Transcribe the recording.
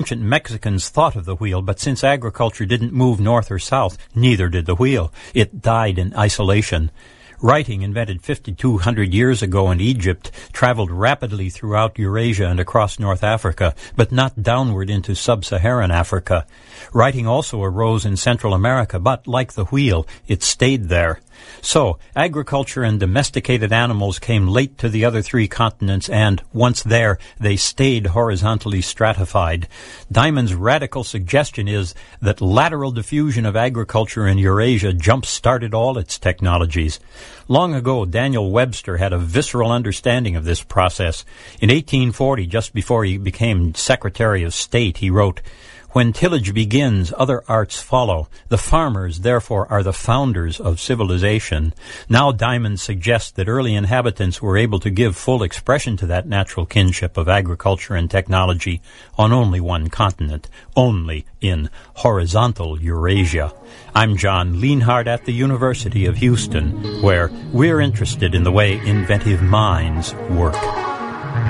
Ancient Mexicans thought of the wheel, but since agriculture didn't move north or south, neither did the wheel. It died in isolation. Writing, invented 5,200 years ago in Egypt, traveled rapidly throughout Eurasia and across North Africa, but not downward into sub-Saharan Africa. Writing also arose in Central America, but, like the wheel, it stayed there. So, agriculture and domesticated animals came late to the other three continents, and, once there, they stayed horizontally stratified. Diamond's radical suggestion is that lateral diffusion of agriculture in Eurasia jump-started all its technologies. Long ago, Daniel Webster had a visceral understanding of this process. In 1840, just before he became Secretary of State, he wrote, "When tillage begins, other arts follow. The farmers, therefore, are the founders of civilization." Now Diamond suggests that early inhabitants were able to give full expression to that natural kinship of agriculture and technology on only one continent, only in horizontal Eurasia. I'm John Lienhard at the University of Houston, where we're interested in the way inventive minds work.